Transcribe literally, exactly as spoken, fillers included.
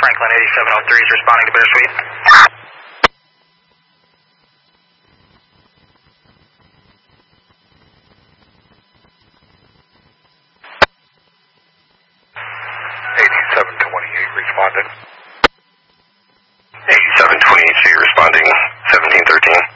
Franklin eighty-seven oh three is responding to Bittersweet. eighty-seven twenty-eight responding. eighty-seven twenty-eight, responding seventeen thirteen.